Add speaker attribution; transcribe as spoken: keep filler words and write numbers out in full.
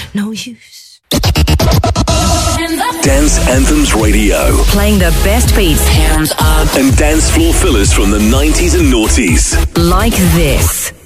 Speaker 1: no use.
Speaker 2: Dance Anthems Radio.
Speaker 1: Playing the best beats, hands up,
Speaker 2: and dance floor fillers from the nineties and noughties.
Speaker 1: like this.